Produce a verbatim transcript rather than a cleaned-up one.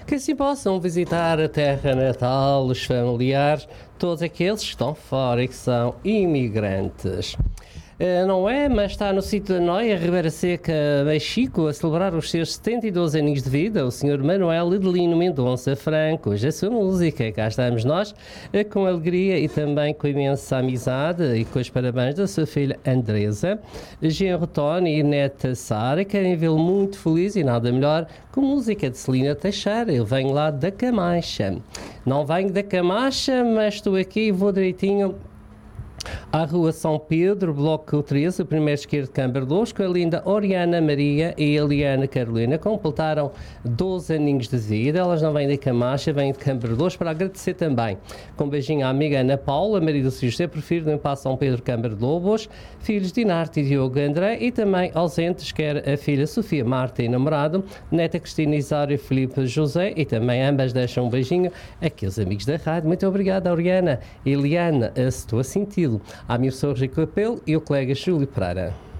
que assim possam visitar a terra natal, os familiares, todos aqueles que estão fora e que são imigrantes. Uh, não é, mas está no sítio da Noia, Ribeira Seca, Mexico, a celebrar os seus setenta e dois aninhos de vida, o senhor Manuel Edelino Mendonça Franco. Hoje a sua música, cá estamos nós, uh, com alegria e também com imensa amizade e com os parabéns da sua filha Andresa, genro Tony e neta Sara, querem vê-lo muito feliz e nada melhor com música de Celina Teixeira. Eu venho lá da Camacha. Não venho da Camacha, mas estou aqui e vou direitinho à Rua São Pedro, Bloco treze, o primeiro esquerdo de Câmara dois, com a linda Oriana Maria e a Eliana Carolina, completaram doze aninhos de vida. Elas não vêm da Camacha, vêm de Câmara dois, para agradecer também. Com um beijinho à amiga Ana Paula, marido do José, prefiro no Passo São Pedro, Câmara de Lobos, filhos de Inarte e Diogo André, e também ausentes, quer a filha Sofia Marta e namorado, neta Cristina Isário e Filipe José, e também ambas deixam um beijinho aqui aos amigos da rádio. Muito obrigada, Oriana. Eliana, estou a senti-lo. À minha pessoa Rico Apelo e o colega Júlio Pereira.